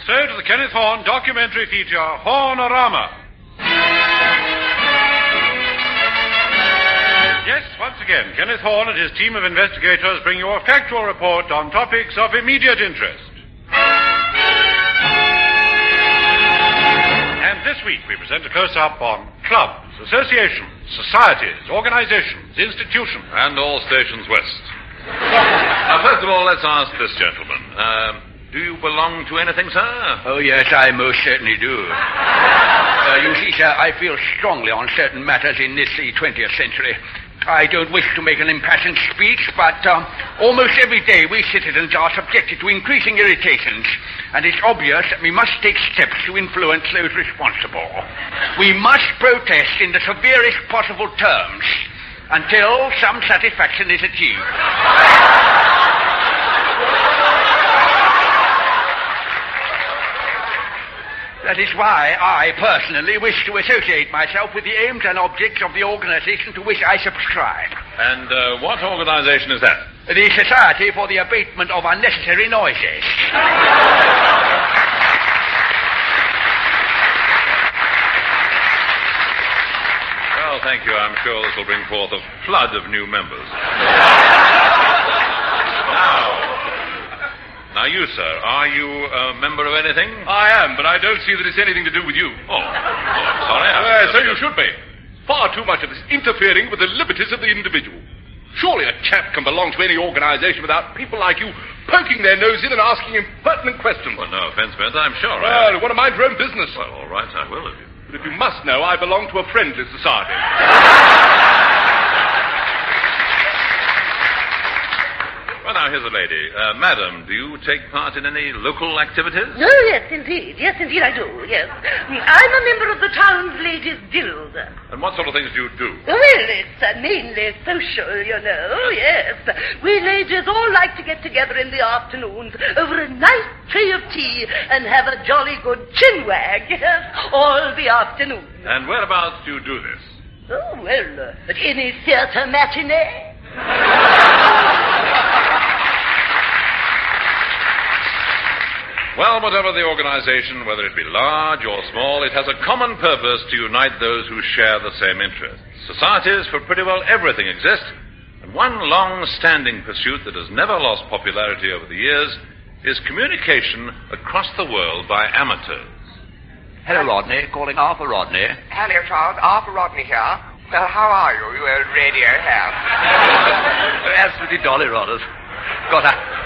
So to the Kenneth Horne documentary feature, Hornorama. Yes, once again, Kenneth Horne and his team of investigators bring you a factual report on topics of immediate interest. And this week we present a close-up on clubs, associations, societies, organizations, institutions. And all stations west. Now, first of all, let's ask this gentleman. Do you belong to anything, sir? Oh, yes, I most certainly do. You see, sir, I feel strongly on certain matters in this, the 20th century. I don't wish to make an impassioned speech, but almost every day we citizens are subjected to increasing irritations, and it's obvious that we must take steps to influence those responsible. We must protest in the severest possible terms until some satisfaction is achieved. That is why I personally wish to associate myself with the aims and objects of the organization to which I subscribe. And what organization is that? The Society for the Abatement of Unnecessary Noises. Well, thank you. I'm sure this will bring forth a flood of new members. Now, you, sir, are you a member of anything? I am, but I don't see that it's anything to do with you. Sorry. So you should be. Far too much of this interfering with the liberties of the individual. Surely a chap can belong to any organization without people like you poking their nose in and asking impertinent questions. Well, no offense meant, I'm sure. Well, you want to mind your own business. Well, all right, I will. But if you must know, I belong to a friendly society. Well, now, here's a lady. Madam, do you take part in any local activities? Oh, yes, indeed. Yes, indeed, I do, yes. I'm a member of the town's ladies' guild. And what sort of things do you do? Well, it's mainly social, you know, yes. We ladies all like to get together in the afternoons over a nice tray of tea and have a jolly good chinwag, yes, all the afternoon. And whereabouts do you do this? Oh, well, at any theatre matinee. Well, whatever the organization, whether it be large or small, it has a common purpose to unite those who share the same interests. Societies for pretty well everything exist, and one long-standing pursuit that has never lost popularity over the years is communication across the world by amateurs. Hello, Rodney. Calling Arthur Rodney. Hello, Charles. Arthur Rodney here. Well, how are you, you old radio ham? Absolutely dolly rodders. Got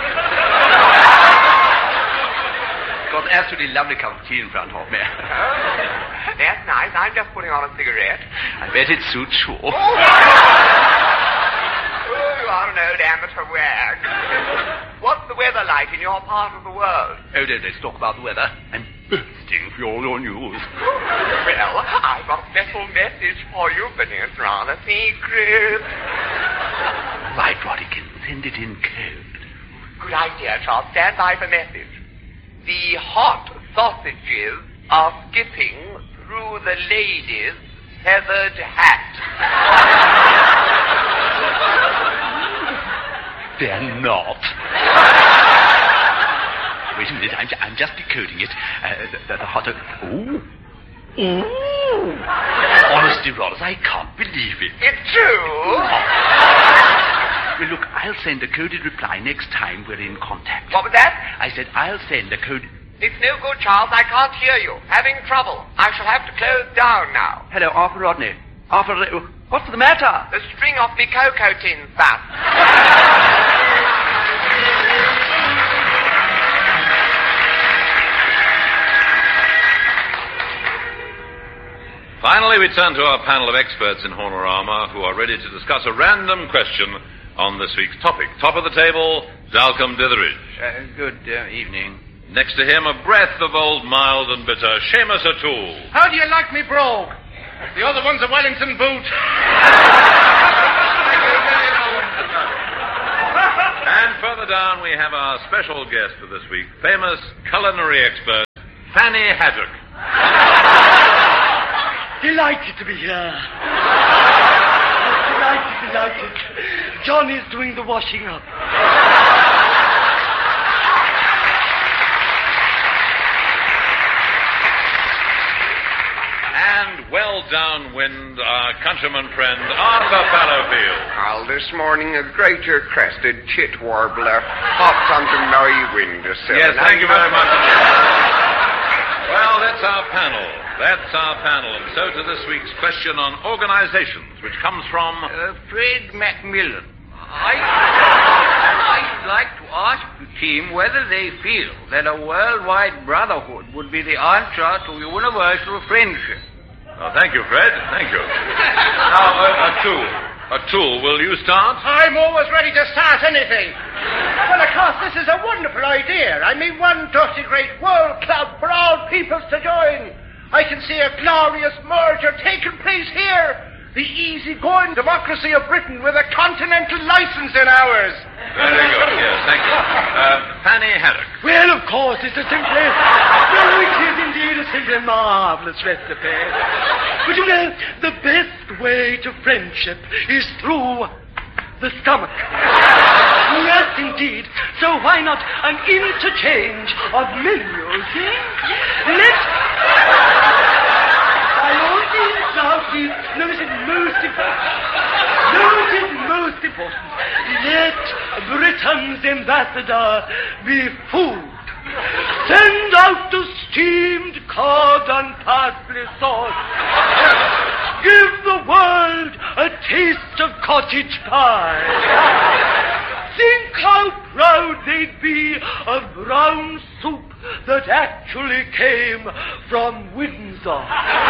an absolutely lovely cup of tea in front of me. Oh, that's nice. I'm just putting on a cigarette. I bet it suits you. Oh, you are an old amateur wag. What's the weather like in your part of the world? Oh, let's talk about the weather. I'm bursting for all your news. Well, I've got a special message for you, but it's rather secret. Right, Roddikin. Send it in code. Good idea, Charles. Stand by for message. The hot sausages are skipping through the lady's feathered hat. They're not. Wait a minute, I'm just decoding it. The hotter... Ooh. Honestly, Rollins, I can't believe it. It's true. Well, look, I'll send a coded reply next time we're in contact. What was that? I said I'll send a code... It's no good, Charles. I can't hear you. Having trouble. I shall have to close down now. Hello, Arthur Rodney. Arthur... What's the matter? The string off the cocoa tins bust. Finally, we turn to our panel of experts in Hornorama who are ready to discuss a random question on this week's topic. Top of the table, Dalcombe Ditheridge. Good evening. Next to him, a breath of old, mild and bitter, Seamus O'Toole. How do you like me, brogue? The other one's a Wellington boot. And further down, we have our special guest for this week, famous culinary expert, Fanny Haddock. Delighted to be here. Delighted. John is doing the washing up. downwind, our countryman friend, Arthur Fallowfield. Well, this morning a greater crested tit warbler hopped onto my windowsill. Yes, thank you very much. Well, that's our panel. And so to this week's question on organizations, which comes from... Fred Macmillan. I'd like to ask the team whether they feel that a worldwide brotherhood would be the answer to universal friendship. Oh, thank you, Fred. Thank you. Now, Atul, will you start? I'm always ready to start anything. Well, of course, this is a wonderful idea. I mean, one dirty great world club for all peoples to join. I can see a glorious merger taking place here. The easy-going democracy of Britain with a continental license in ours. Very good, yes, thank you. Fanny Haddock. Well, of course, it is indeed a simply marvelous recipe. But you know, the best way to friendship is through the stomach. Yes, indeed. So why not an interchange of menus, eh? Let's... By all means, now, please. No, it is most important. Let Britain's ambassador be food. Send out the steamed cod and parsley sauce. Give the world a taste of cottage pie. Think how proud they'd be of brown soup that actually came from Windsor.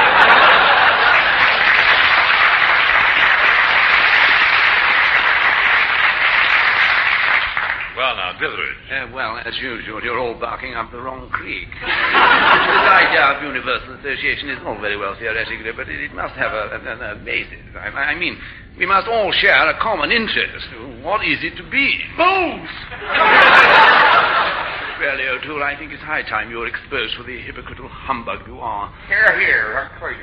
Well, now, Ditheridge. Well, as usual, you're all barking up the wrong creek. This idea of universal association is all very well theoretically, but it must have a basis. I mean, we must all share a common interest. What is it to be? Booze! Really, O'Toole, I think it's high time you were exposed for the hypocritical humbug you are. Here, of course.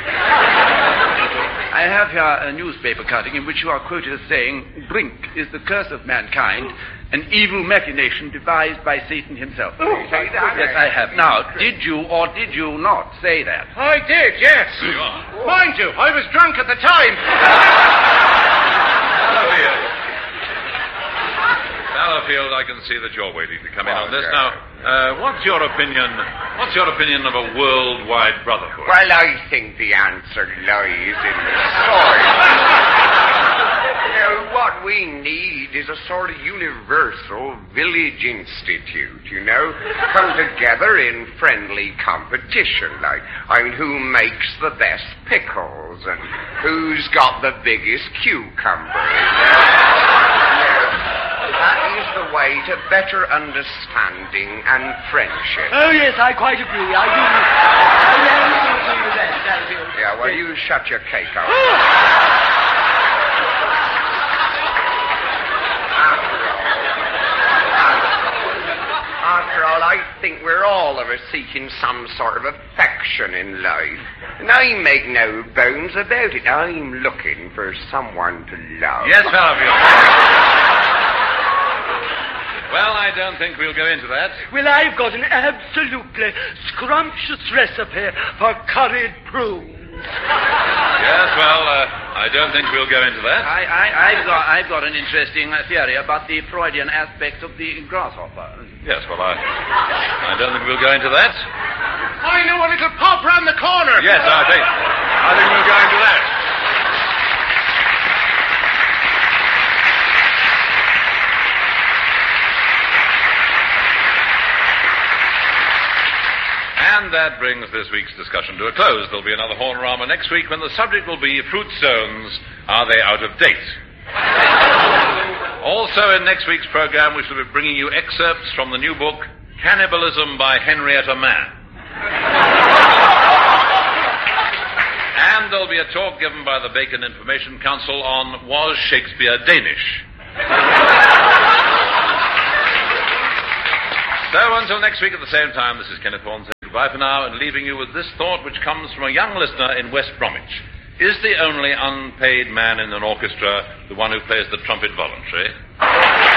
I have here a newspaper cutting in which you are quoted as saying, "Drink is the curse of mankind, an evil machination devised by Satan himself." Yes, I have. Now, did you or did you not say that? I did, yes. There you are. Mind you, I was drunk at the time. Fallowfield, I can see that you're waiting to come in on this. Now, what's your opinion of a worldwide brotherhood? Well, I think the answer lies in the soil. What we need is a sort of universal village institute, come together in friendly competition, like, who makes the best pickles and who's got the biggest cucumbers. That is the way to better understanding and friendship. Oh, yes, I quite agree. I do agree with that, Fallowfield. Yeah, well, you shut your cake out. After all, I think we're all of us seeking some sort of affection in life. And I make no bones about it. I'm looking for someone to love. Yes, Fallowfield. Well, I don't think we'll go into that. Well, I've got an absolutely scrumptious recipe for curried prunes. Yes, well, I don't think we'll go into that. I've got an interesting theory about the Freudian aspects of the grasshopper. Yes, well, I don't think we'll go into that. I know a little pub round the corner. Yes, I think we'll go into that. And that brings this week's discussion to a close. There'll be another Hornorama next week when the subject will be fruit stones. Are they out of date? Also in next week's program, we shall be bringing you excerpts from the new book, Cannibalism by Henrietta Mann. And there'll be a talk given by the Bacon Information Council on Was Shakespeare Danish? So until next week at the same time, this is Kenneth Horne saying goodbye for now and leaving you with this thought which comes from a young listener in West Bromwich. Is the only unpaid man in an orchestra the one who plays the trumpet voluntary?